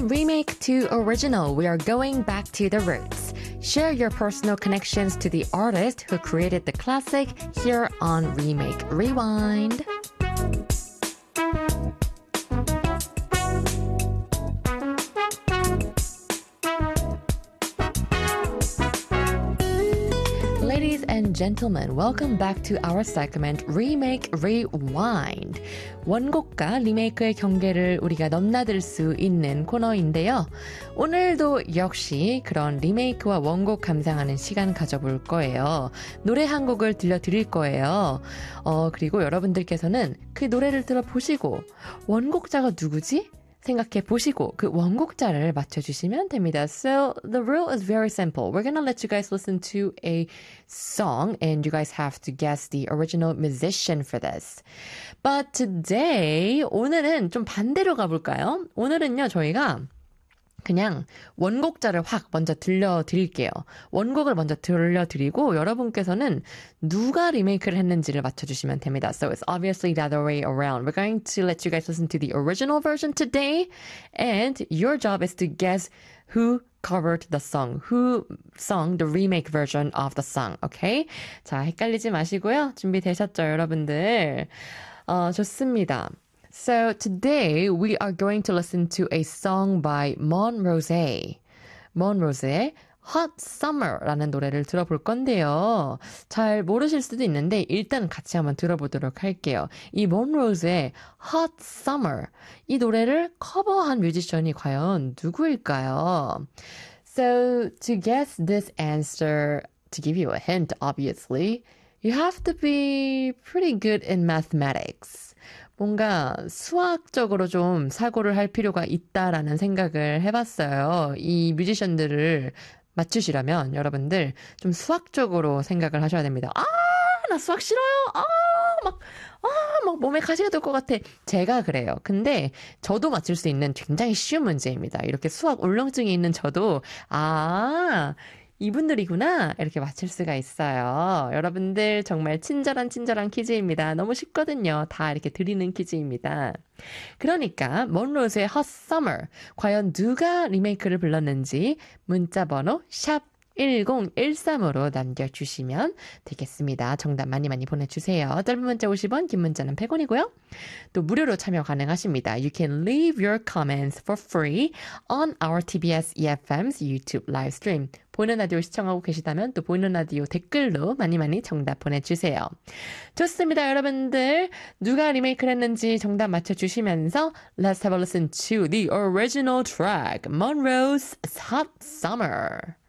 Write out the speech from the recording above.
From remake to original, we are going back to the roots. Share your personal connections to the artist who created the classic here on Remake Rewind. Ladies and gentlemen, welcome back to our segment Remake Rewind. 원곡과 리메이크의 경계를 우리가 넘나들 수 있는 코너인데요. 오늘도 역시 그런 리메이크와 원곡 감상하는 시간 가져볼 거예요. 노래 한 곡을 들려드릴 거예요. 그리고 여러분들께서는 그 노래를 들어보시고 원곡자가 누구지? 생각해 보시고 그 원곡자를 맞춰주시면 됩니다. So the rule is very simple. We're gonna let you guys listen to a song and you guys have to guess the original musician for this. But today, 오늘은 좀 반대로 가볼까요? 오늘은요, 저희가 그냥 원곡자를 확 먼저 들려드릴게요. 원곡을 먼저 들려드리고 여러분께서는 누가 리메이크를 했는지를 맞춰주시면 됩니다. So it's obviously the other way around. We're going to let you guys listen to the original version today and your job is to guess who covered the song, who sung the remake version of the song, okay? 자, 헷갈리지 마시고요. 준비되셨죠, 여러분들? 좋습니다. So today we are going to listen to a song by Mon Rose. Mon Rose의 Hot Summer라는 노래를 들어볼 건데요. 잘 모르실 수도 있는데 일단 같이 한번 들어보도록 할게요. 이 Mon Rose의 Hot Summer 이 노래를 커버한 뮤지션이 과연 누구일까요? So to guess this answer, to give you a hint, obviously, you have to be pretty good in mathematics. 뭔가 수학적으로 좀 사고를 할 필요가 있다라는 생각을 해봤어요. 이 뮤지션들을 맞추시려면 여러분들 좀 수학적으로 생각을 하셔야 됩니다. 나 수학 싫어요. 막 몸에 가시가 될 것 같아. 제가 그래요. 근데 저도 맞출 수 있는 굉장히 쉬운 문제입니다. 이렇게 수학 울렁증이 있는 저도 이분들이구나 이렇게 맞출 수가 있어요. 여러분들 정말 친절한 퀴즈입니다. 너무 쉽거든요. 다 이렇게 드리는 퀴즈입니다. 그러니까 먼로즈의 Hot Summer 과연 누가 리메이크를 불렀는지 문자번호 샵 1013으로 남겨주시면 되겠습니다. 정답 많이 보내주세요. 짧은 문자 50원, 긴 문자는 100원이고요. 또 무료로 참여 가능하십니다. You can leave your comments for free on our TBS EFM's YouTube live stream. 보이는 라디오 시청하고 계시다면 또 보이는 라디오 댓글로 많이 정답 보내주세요. 좋습니다, 여러분들. 누가 리메이크를 했는지 정답 맞춰주시면서 Let's have a listen to the original track, Monroe's Hot Summer.